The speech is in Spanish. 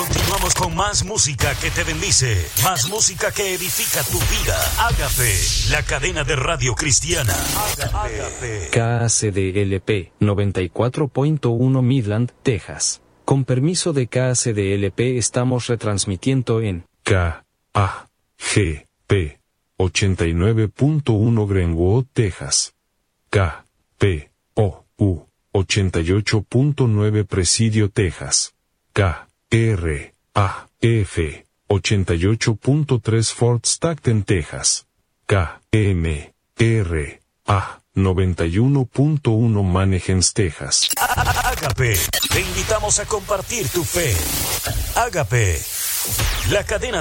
Continuamos con más música que te bendice, más música que edifica tu vida. Ágape, la cadena de radio cristiana. Ágape. KACDLP 94.1 Midland, Texas. Con permiso de KACDLP estamos retransmitiendo en KAGP 89.1 Greenwood, Texas. KPOU 88.9 Presidio, Texas. KRAF 88.3 Fort Stockton, Texas. KMRA 91.1 Manheim, Texas. Ágape, te invitamos a compartir tu fe. Ágape, la cadena